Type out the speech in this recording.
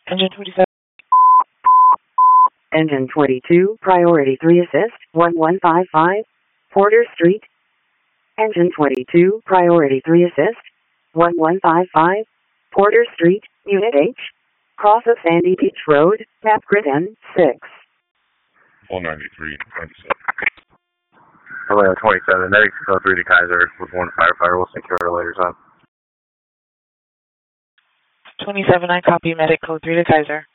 Engine 27. Engine 22, priority 3 assist, 1155, Porter Street. Engine 22, priority 3 assist, 1155, Porter Street, Unit H. Cross of Sandy Beach Road, map grid N6. 193, 27. Orlando 27, medics code 3 to Kaiser with 1 firefighter. We'll secure it later on. 27, I copy medic code 3 to Kaiser.